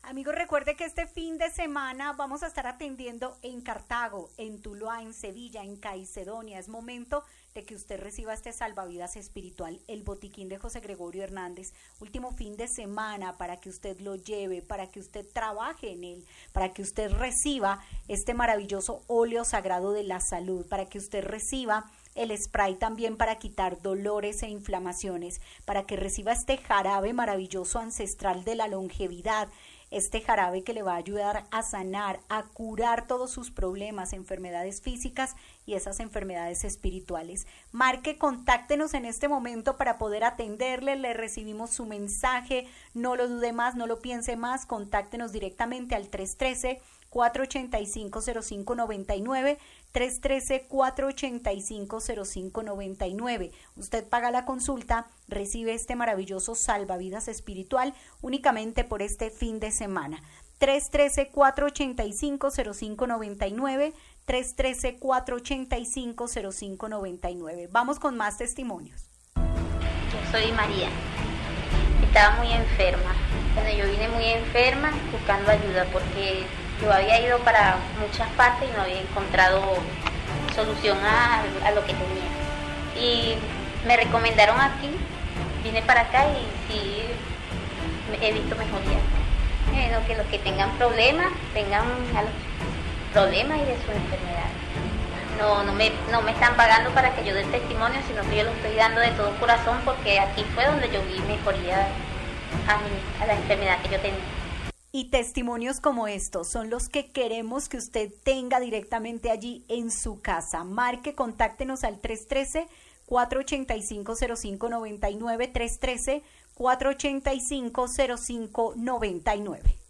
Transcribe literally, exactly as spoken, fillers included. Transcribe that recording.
Amigos, recuerde que este fin de semana vamos a estar atendiendo en Cartago, en Tuluá, en Sevilla, en Caicedonia. Es momento de que usted reciba este salvavidas espiritual, el botiquín de José Gregorio Hernández. Último fin de semana para que usted lo lleve, para que usted trabaje en él, para que usted reciba este maravilloso óleo sagrado de la salud, para que usted reciba el spray también para quitar dolores e inflamaciones, para que reciba este jarabe maravilloso ancestral de la longevidad, este jarabe que le va a ayudar a sanar, a curar todos sus problemas, enfermedades físicas y esas enfermedades espirituales. Marque, contáctenos en este momento para poder atenderle, le recibimos su mensaje, no lo dude más, no lo piense más, contáctenos directamente al tres uno tres, cuatro ocho cinco, cero cinco nueve nueve, tres uno tres, cuatro ocho cinco, cero cinco nueve nueve. Usted paga la consulta, recibe este maravilloso salvavidas espiritual únicamente por este fin de semana. tres uno tres, cuatro ocho cinco, cero cinco nueve nueve, tres uno tres, cuatro ocho cinco, cero cinco nueve nueve. Vamos con más testimonios. Yo soy María. Estaba muy enferma. Bueno, yo vine muy enferma buscando ayuda porque yo había ido para muchas partes y no había encontrado solución a, a lo que tenía. Y me recomendaron aquí, vine para acá y sí he visto mejoría. Bueno, que los que tengan problemas, vengan a los problemas y de su enfermedad. No, no me, no me están pagando para que yo dé testimonio, sino que yo lo estoy dando de todo corazón porque aquí fue donde yo vi mejoría a, mi, a la enfermedad que yo tenía. Y testimonios como estos son los que queremos que usted tenga directamente allí en su casa. Marque, contáctenos al tres uno tres, cuatro ocho cinco, cero cinco nueve nueve, tres uno tres, cuatro ocho cinco, cero cinco nueve nueve.